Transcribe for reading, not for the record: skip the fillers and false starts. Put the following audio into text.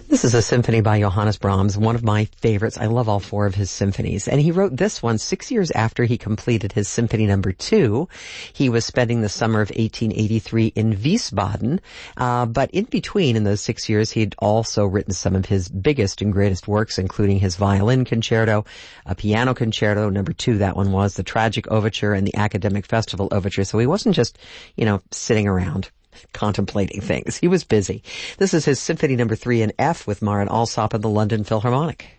This is a symphony by Johannes Brahms, one of my favorites. I love all four of his symphonies. And he wrote this one 6 years after he completed his Symphony Number 2. He was spending the summer of 1883 in Wiesbaden. But in between, in those 6 years, he'd also written some of his biggest and greatest works, including his violin concerto, a piano concerto, number 2, that one was, the Tragic Overture, and the Academic Festival Overture. So he wasn't just, sitting around contemplating things. He was busy. This is his Symphony Number 3 in F with Marin Alsop and the London Philharmonic.